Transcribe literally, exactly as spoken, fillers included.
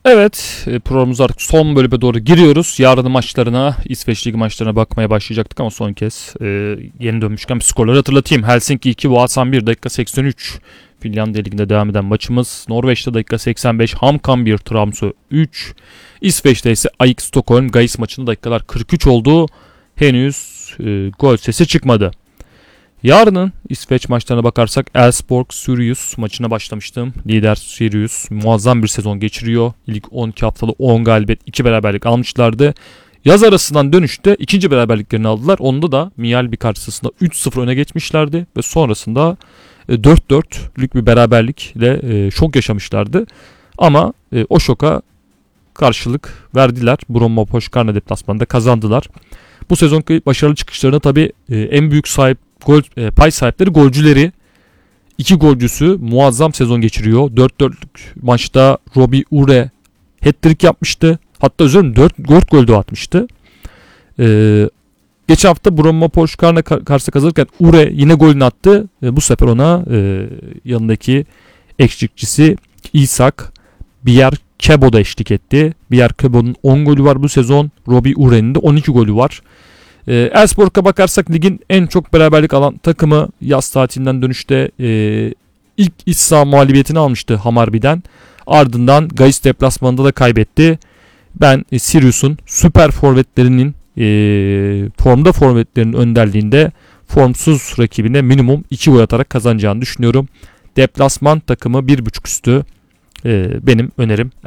Evet, e, programımız artık son bölüme doğru giriyoruz. Yarın maçlarına, İsveç Ligi maçlarına bakmaya başlayacaktık ama son kez e, yeni dönmüşken bir skorları hatırlatayım. Helsinki iki, Boğazhan bir, dakika seksen üç. Finlandiya Ligi'nde devam eden maçımız. Norveç'te dakika seksen beş, Hamkan bir, Tromsø üç. İsveç'te ise A X Stockholm, Gais maçında dakikalar kırk üç oldu. Henüz e, gol sesi çıkmadı. Yarının İsveç maçlarına bakarsak Elfsborg Sirius maçına başlamıştım. Lider Sirius muazzam bir sezon geçiriyor. İlk on iki haftalı on galibiyet, iki beraberlik almışlardı. Yaz arasından dönüşte ikinci beraberliklerini aldılar. Onda da Mjällby karşısında üç sıfır öne geçmişlerdi ve sonrasında dört dörtlük bir beraberlikle şok yaşamışlardı. Ama o şoka karşılık verdiler. Brommapojkarna deplasmanında kazandılar. Bu sezonki başarılı çıkışlarına tabii en büyük sahip gol e, pay sahipleri golcüleri. İki golcüsü muazzam sezon geçiriyor. dört dörtlük maçta Robbie Ure hat-trick yapmıştı. Hatta üzerine dört, dört gol de atmıştı. Ee, geçen hafta Brommapojkarna karşı kazanırken Ure yine golünü attı. Ee, bu sefer ona e, yanındaki eşlikçisi İsak Bjerkebo da eşlik etti. Bjerkebo'nun on golü var bu sezon. Robbie Ure'nin de on iki golü var. E, Elfsborg'a bakarsak ligin en çok beraberlik alan takımı. Yaz tatilinden dönüşte e, ilk iç saha mağlubiyetini almıştı Hamarby'den. Ardından Gais deplasmanında da kaybetti. Ben e, Sirius'un süper forvetlerinin e, formda forvetlerinin önderliğinde formsuz rakibine minimum iki gol atarak kazanacağını düşünüyorum. Deplasman takımı bir buçuk üstü e, benim önerim.